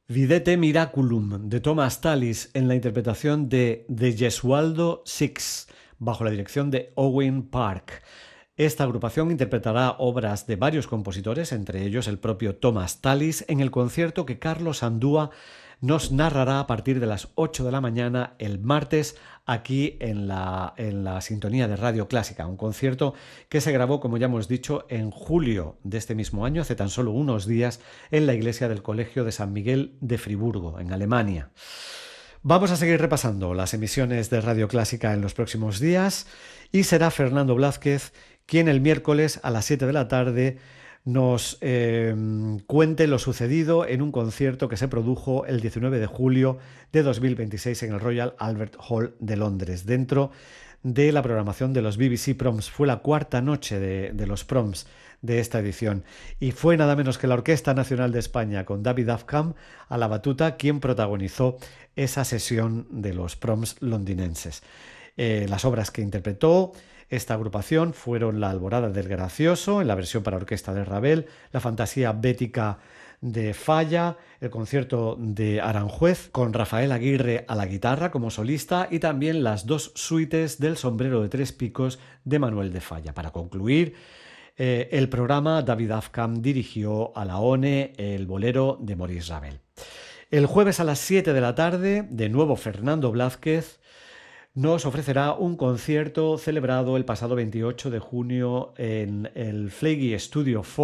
Videte Miraculum de Thomas Tallis en la interpretación de Gesualdo Six, bajo la dirección de Owen Park. Esta agrupación interpretará obras de varios compositores, entre ellos el propio Thomas Tallis, en el concierto que Carlos Andúa nos narrará a partir de las 8 de la mañana el martes aquí en la sintonía de Radio Clásica. Un concierto que se grabó, como ya hemos dicho, en julio de este mismo año, hace tan solo unos días, en la iglesia del Colegio de San Miguel de Friburgo, en Alemania. Vamos a seguir repasando las emisiones de Radio Clásica en los próximos días y será Fernando Blázquez quien el miércoles a las 7 de la tarde nos cuente lo sucedido en un concierto que se produjo el 19 de julio de 2026 en el Royal Albert Hall de Londres, dentro de la programación de los BBC Proms. Fue la cuarta noche de los Proms de esta edición y fue nada menos que la Orquesta Nacional de España con David Afkham a la batuta quien protagonizó esa sesión de los Proms londinenses. Las obras que interpretó esta agrupación fueron La Alborada del Gracioso, en la versión para orquesta de Ravel, La Fantasía Bética de Falla, el concierto de Aranjuez con Rafael Aguirre a la guitarra como solista y también las dos suites del Sombrero de Tres Picos de Manuel de Falla. Para concluir el programa, David Afkham dirigió a la ONE el bolero de Maurice Ravel. El jueves a las 7 de la tarde, de nuevo Fernando Blázquez nos ofrecerá un concierto celebrado el pasado 28 de junio en el Flegy Studio 4